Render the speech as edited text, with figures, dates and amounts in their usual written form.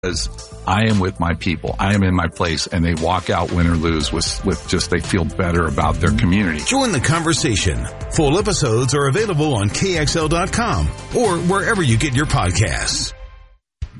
Because I am with my people. I am in my place, and they walk out win or lose with just they feel better about their community. Join the conversation. Full episodes are available on KXL.com or wherever you get your podcasts.